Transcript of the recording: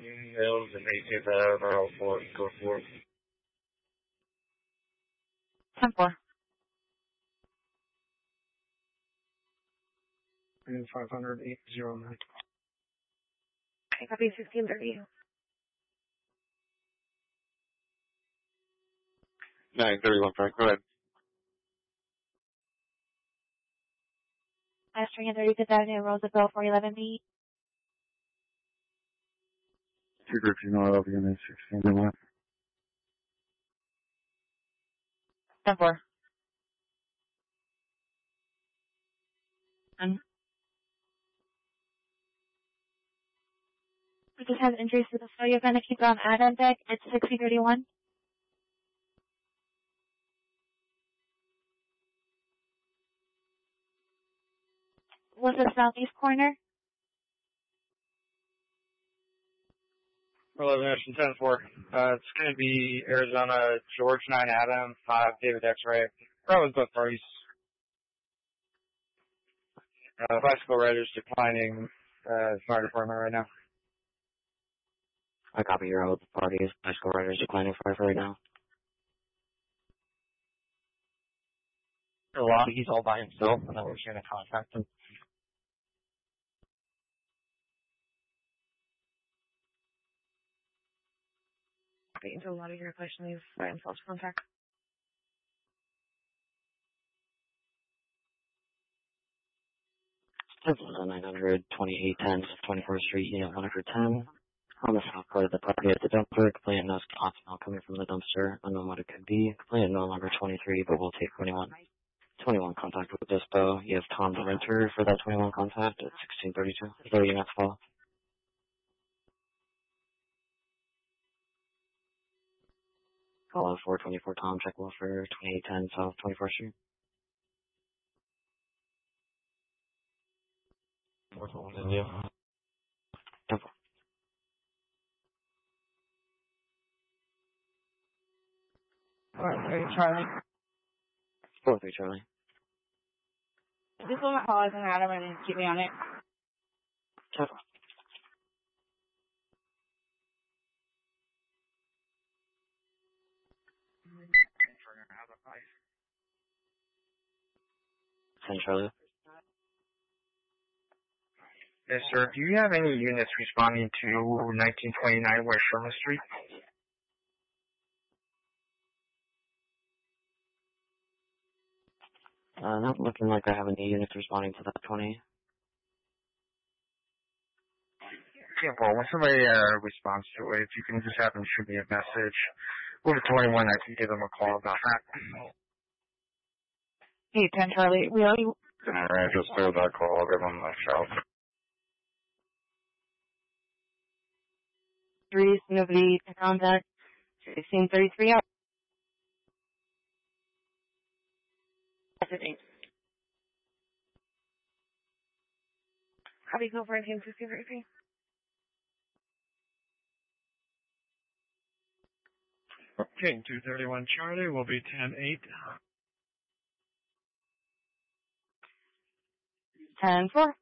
emails and 18th Avenue, I'll go for it. 10-4. And 500, 809. Okay, copy 1630. 931, Frank, go ahead. Last 330 Avenue, Roosevelt, 411B. Two groups, you know, I'll be in 1631. 10-4. We just have injuries to the floor. You're going to keep on add-on deck at 6031. Was it southeast corner? 11 Ocean 10-4. It's going to be Arizona, George 9 Adam, 5 David X-Ray. Probably both parties. Bicycle riders declining fire department right now. I copy your old parties. Bicycle riders declining fire right now. A lot. He's all by himself, and then we're going to contact him. Okay, so a lot of your questions by themselves contact. This is 900, 2810, 24th Street, Unit 110. On the south part of the property at the dumpster, complainant knows hot smell coming from the dumpster. Unknown what it could be. Complainant no longer 23, but we'll take 21. 21 contact with Dispo. You have Tom the renter for that 21 contact at 1632. 30 units follow. Call out 424 Tom, check welfare, 2810 South 24th Street. What's on India? Temple. Alright, Charlie. 4-3 Charlie. This one call us and Adam and keep me on it. Temple. San Charlie. Yes, sir. Do you have any units responding to 1929 West Sherman Street? Not looking like I have any units responding to that 20. Yeah, well, when somebody responds to it, if you can just have them shoot me a message. Over 21, I can give them a call about that. Hey, 10 Charlie. We already... Alright, just throw that call. I'll give them a shout. 3, nobody to contact. 1633 out. How do you go for 1633? Okay, 231 Charlie will be 10-8. 10-4.